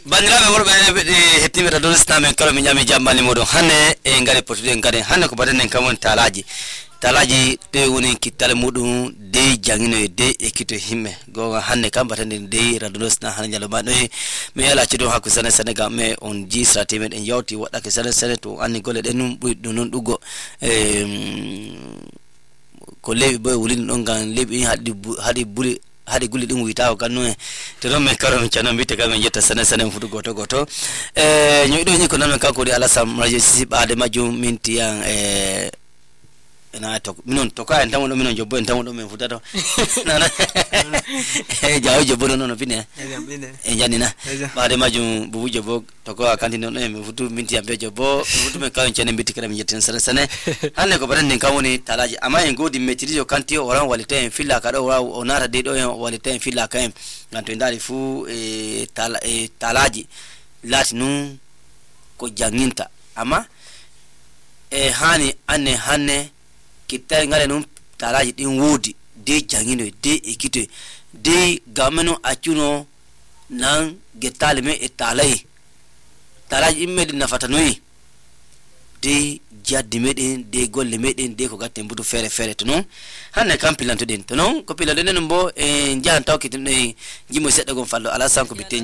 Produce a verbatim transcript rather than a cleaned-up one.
bandiraɓe worɓe hettiɓe radio listenamen kala mi ñami jammali moɗon hanne e ngari potude ngari hanne ko baɗen kam woni talaji talaji de woni kittale muɗum de jangino e de ekkito himme gonga hanne kam batande de radio lisna hanne nyalo ma noy mi yala ci do hakku sene Sénégal me on ji strati men en yawti waɗake sene sene to anni gole ɗen num ɓuy ɗum non ɗuggo e ko lewi boy wulin ɗon gan lebi haɗi haɗi buli hadi gulli dum witaw kanno e to non me karo mi chano bitte kam jetta sene sene fudu goto goto e nyoy do ni ko non kanko di alasam radio sisi baade majum minti yang e na to minon to ka en tamodo minon jobbo en tamodo men futata nana e jaw jobbo non no fine e janina baade majum bubu jobbo to ko kanti non e futu minti ambe jobbo futu men kan chene bitti kam jetten sene sene hanne ko baran kan woni talaji ama en godi metirijo kanti o ran walite en filla ka do o nara de do en walite en filla ka en ganto ndari fu e tala e talaji latinu ko janginta ama e hani anne hanne kitta ngale num talaji din wodi de jangino de ekite de gameno acuno nan getale me e talay talaji immedi nafata noyi de jaddi meden de golle meden de ko gatten butu fere fere to non hanne kam pilanto den to non ko pilande den bo e jahan tawkitin e jimo sedda gon fallo ala sanko bitte